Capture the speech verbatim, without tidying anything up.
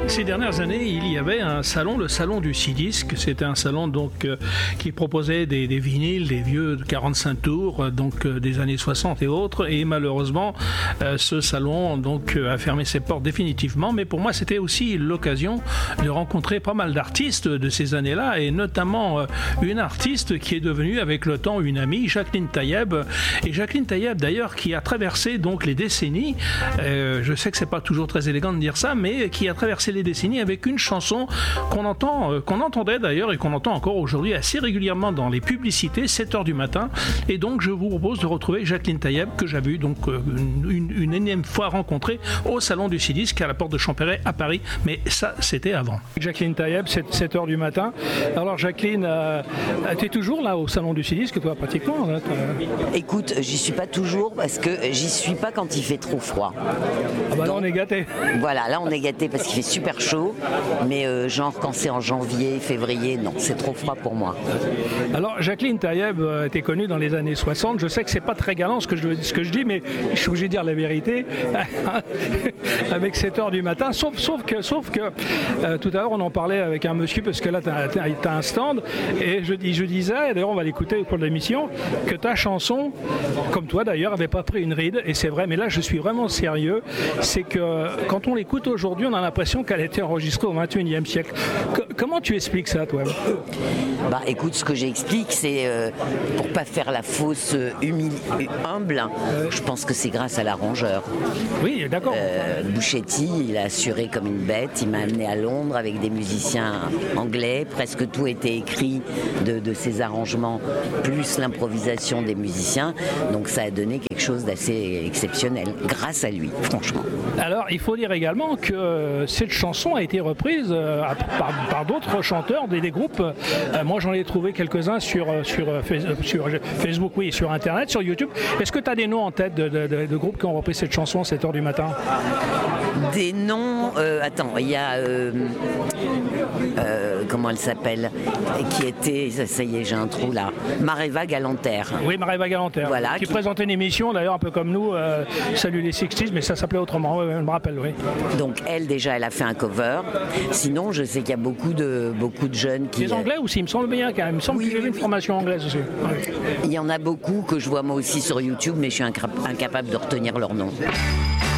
Ces dernières années, il y avait un salon, le salon du six disques. C'était un salon donc euh, qui proposait des, des vinyles, des vieux de quarante-cinq tours, euh, donc euh, des années soixante et autres. Et malheureusement, euh, ce salon donc euh, a fermé ses portes définitivement. Mais pour moi, c'était aussi l'occasion de rencontrer pas mal d'artistes de ces années-là, et notamment euh, une artiste qui est devenue avec le temps une amie, Jacqueline Tayeb. Et Jacqueline Tayeb, d'ailleurs, qui a traversé donc les décennies. Euh, je sais que c'est pas toujours très élégant de dire ça, mais qui a traversé les décennies avec une chanson qu'on entend, euh, qu'on entendait d'ailleurs et qu'on entend encore aujourd'hui assez régulièrement dans les publicités, sept heures du matin. Et donc je vous propose de retrouver Jacqueline Tayeb, que j'avais eu donc euh, une, une énième fois rencontrée au salon du six disques à la porte de Champéret à Paris, mais ça c'était avant. Jacqueline Tayeb, sept heures du matin. Alors Jacqueline, euh, tu es toujours là au salon du six disques, toi pratiquement là, Écoute, j'y suis pas toujours parce que j'y suis pas quand il fait trop froid. Ah bah là on est gâtés. Voilà, là on est gâtés parce qu'il fait super chaud, mais euh, genre quand c'est en janvier, février, non, c'est trop froid pour moi. Alors Jacqueline Tayeb euh, était connue dans les années soixante, je sais que c'est pas très galant ce que je, ce que je dis, mais je suis obligé de dire la vérité, avec sept heures du matin, sauf, sauf que, sauf que euh, tout à l'heure on en parlait avec un monsieur, parce que là tu as un stand, et je, je disais, et d'ailleurs on va l'écouter pour l'émission, que ta chanson, comme toi d'ailleurs, avait pas pris une ride, et c'est vrai, mais là je suis vraiment sérieux, c'est que quand on l'écoute aujourd'hui, on a l'impression qu'elle a été enregistrée au vingt et unième siècle. C- comment tu expliques ça, toi ? Bah écoute, ce que j'explique, c'est euh, pour pas faire la fausse euh, humili- humble, euh, je pense que c'est grâce à l'arrangeur. Oui, d'accord. Euh, Bouchetti, il a assuré comme une bête, il m'a amené à Londres avec des musiciens anglais, presque tout était écrit de, de ses arrangements, plus l'improvisation des musiciens, donc ça a donné quelque chose d'assez exceptionnel, grâce à lui, franchement. Alors, il faut dire également que euh, cette chanson a été reprise euh, par, par d'autres chanteurs, des, des groupes. Euh, moi, j'en ai trouvé quelques-uns sur, sur, sur Facebook, oui, sur Internet, sur YouTube. Est-ce que tu as des noms en tête de, de, de, de groupes qui ont repris cette chanson à sept heures du matin ? Des noms... Euh, attends, il y a... Euh, euh, comment elle s'appelle ? Qui était... Ça, ça y est, j'ai un trou là. Mareva Galanter. Oui, Mareva Galanter. Voilà, qui, qui présentait une émission, d'ailleurs, un peu comme nous, euh, Salut les sixties, mais ça s'appelait autrement, oui, je me rappelle, oui. Donc elle, déjà, elle a fait un cover. Sinon, je sais qu'il y a beaucoup de, beaucoup de jeunes qui... Les Anglais aussi, il me semble bien, quand même. Il me semble oui, que j'ai oui, une oui. formation anglaise aussi. Oui. Il y en a beaucoup que je vois moi aussi sur YouTube, mais je suis incapable de retenir leur nom.